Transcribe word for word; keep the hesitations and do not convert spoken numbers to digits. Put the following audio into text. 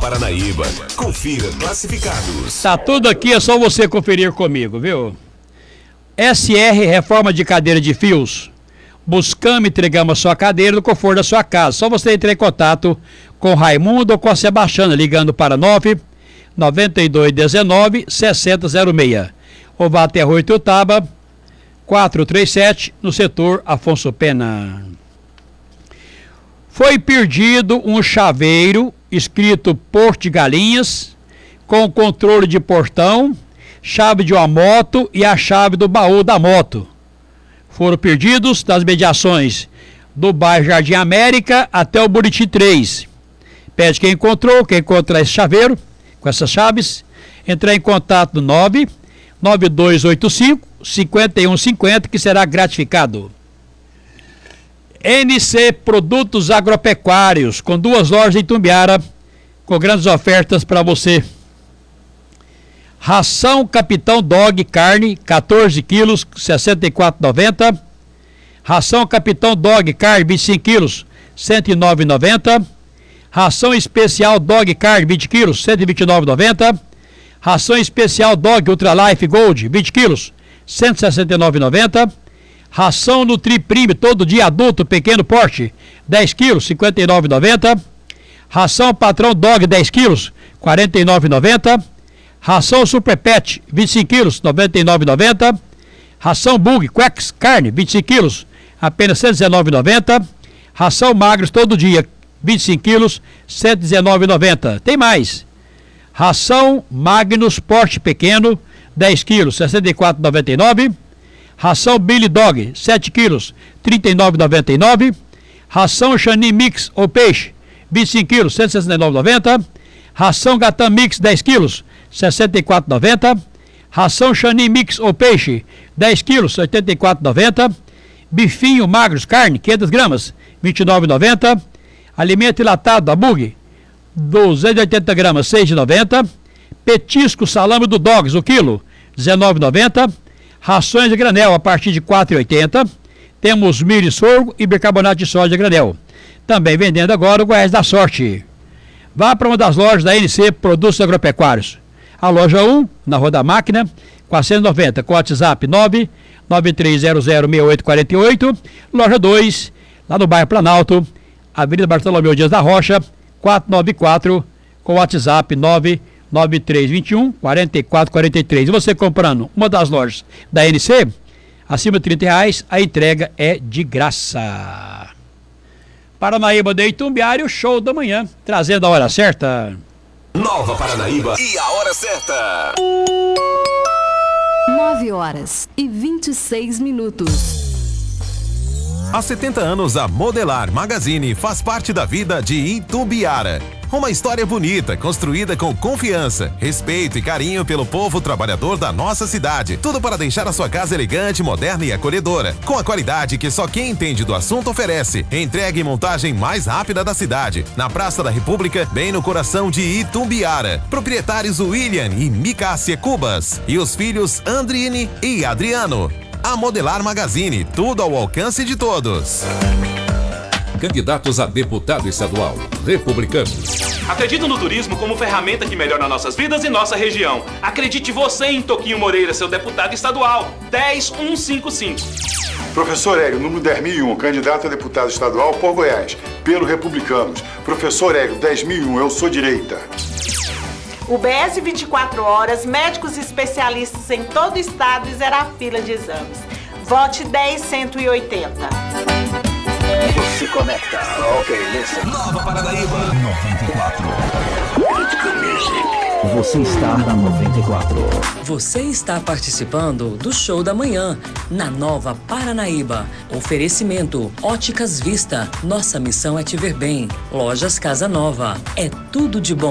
Paranaíba. Confira classificados. Tá tudo aqui, é só você conferir comigo, viu? S R Reforma de Cadeira de Fios. Buscamos e entregamos a sua cadeira no conforto da sua casa. Só você entrar em contato com o Raimundo ou com a Sebastiana, ligando para nove nove dois um nove seis zero zero seis. Ou vá até a Rua Ituiutaba, quatrocentos e trinta e sete, no setor Afonso Pena. Foi perdido um chaveiro escrito Porto de Galinhas, com controle de portão, chave de uma moto e a chave do baú da moto. Foram perdidos das mediações do bairro Jardim América até o Buriti três. Pede quem encontrou, quem encontrar esse chaveiro, com essas chaves, entrar em contato no nove nove dois oito cinco cinco um cinco zero, que será gratificado. N C Produtos Agropecuários, com duas lojas em Itumbiara, com grandes ofertas para você. Ração Capitão Dog Carne, quatorze quilos, sessenta e quatro reais e noventa centavos. Ração Capitão Dog Carne, vinte e cinco quilos, cento e nove reais e noventa centavos. Ração Especial Dog Carne, vinte quilos, cento e vinte e nove reais e noventa centavos. Ração Especial Dog Ultra Life Gold, vinte quilos, cento e sessenta e nove reais e noventa centavos. Ração Nutriprime, todo dia adulto, pequeno porte, dez quilos, cinquenta e nove reais e noventa centavos. Ração Patrão Dog, dez quilos, quarenta e nove reais e noventa centavos. Ração Super Pet, vinte e cinco quilos, noventa e nove reais e noventa centavos. Ração Bug Quex Carne, vinte e cinco quilos, apenas cento e dezenove reais e noventa centavos. Ração Magros todo dia, vinte e cinco quilos, cento e dezenove reais e noventa centavos. Tem mais. Ração Magnus Porte Pequeno, dez quilos, sessenta e quatro reais e noventa e nove centavos. Ração Billy Dog, sete quilos, trinta e nove reais e noventa e nove centavos. Ração Xani Mix ou Peixe, vinte e cinco quilos, cento e sessenta e nove reais e noventa centavos. Ração Gatan Mix, dez quilos, sessenta e quatro reais e noventa centavos. Ração Xani Mix ou Peixe, dez quilos, oitenta e quatro reais e noventa centavos. Bifinho Magros Carne, quinhentas gramas, vinte e nove reais e noventa centavos. Alimento enlatado da Bug, duzentas e oitenta gramas, seis reais e noventa centavos. Petisco Salame do Dogs, o quilo, dezenove reais e noventa centavos. Rações de granel a partir de quatro reais e oitenta centavos. Temos milho e sorgo e bicarbonato de soja de granel. Também vendendo agora o Goiás da Sorte. Vá para uma das lojas da N C Produtos Agropecuários. A loja um, na Rua da Máquina, quatrocentos e noventa, com o WhatsApp nove nove três zero zero seis oito quatro oito. Loja dois, lá no bairro Planalto, Avenida Bartolomeu Dias da Rocha, quatrocentos e noventa e quatro, com o WhatsApp nove nove três dois um quatro quatro quatro três. E você comprando uma das lojas da N C, acima de trinta reais, a entrega é de graça. Paranaíba de Itumbiara, o show da manhã, trazendo a hora certa. Nova Paranaíba e a hora certa. nove horas e vinte e seis minutos. Há setenta anos, a Modelar Magazine faz parte da vida de Itumbiara. Uma história bonita, construída com confiança, respeito e carinho pelo povo trabalhador da nossa cidade. Tudo para deixar a sua casa elegante, moderna e acolhedora. Com a qualidade que só quem entende do assunto oferece. Entrega e montagem mais rápida da cidade. Na Praça da República, bem no coração de Itumbiara. Proprietários William e Micácia Cubas. E os filhos Andrine e Adriano. A Modelar Magazine, tudo ao alcance de todos. Candidatos a deputado estadual, republicanos. Acredito no turismo como ferramenta que melhora nossas vidas e nossa região. Acredite você em Toquinho Moreira, seu deputado estadual. dez mil cento e cinquenta e cinco. Professor Hélio, número dez mil e um, candidato a deputado estadual por Goiás, pelo Republicanos. Professor Hélio, dez mil e um, eu sou direita. U B S vinte e quatro horas, médicos especialistas em todo o estado e zerar fila de exames. Vote dez mil cento e oitenta. Você conecta. Ok, listen. Nova Paranaíba noventa e quatro. Você está na noventa e quatro. Você está participando do Show da Manhã, na Nova Paranaíba. Oferecimento Óticas Vista. Nossa missão é te ver bem. Lojas Casa Nova. É tudo de bom.